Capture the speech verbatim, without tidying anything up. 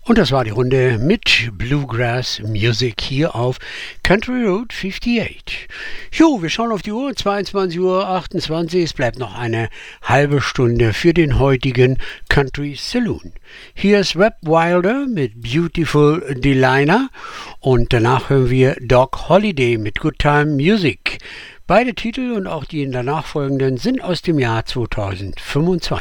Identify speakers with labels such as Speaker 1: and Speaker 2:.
Speaker 1: Und das war die Runde mit Bluegrass Music hier auf Country Road achtundfünfzig. Jo, wir schauen auf die Uhr, zweiundzwanzig Uhr achtundzwanzig. Es bleibt noch eine halbe Stunde für den heutigen Country Saloon. Hier ist Webb Wilder mit Beautiful Delilah und danach hören wir Doc Holliday mit Good Time Music. Beide Titel und auch die danach folgenden sind aus dem Jahr zweitausendfünfundzwanzig.